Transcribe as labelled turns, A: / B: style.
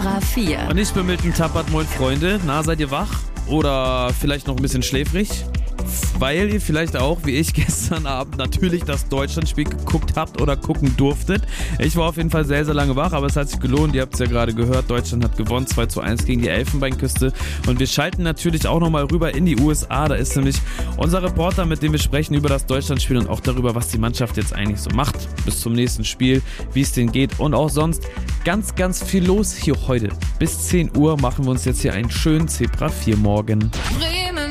A: Zebra 4.
B: Und ich bin Milton Tappert, moin Freunde. Na, seid ihr wach? Oder vielleicht noch ein bisschen schläfrig? Weil ihr vielleicht auch, wie ich gestern Abend, natürlich das Deutschlandspiel geguckt habt oder gucken durftet. Ich war auf jeden Fall sehr, sehr lange wach, aber es hat sich gelohnt. Ihr habt es ja gerade gehört, Deutschland hat gewonnen, 2:1 gegen die Elfenbeinküste. Und wir schalten natürlich auch nochmal rüber in die USA. Da ist nämlich unser Reporter, mit dem wir sprechen über das Deutschlandspiel und auch darüber, was die Mannschaft jetzt eigentlich so macht bis zum nächsten Spiel, wie es denen geht und auch sonst ganz, ganz viel los hier heute. Bis 10 Uhr machen wir uns jetzt hier einen schönen Zebra 4 morgen.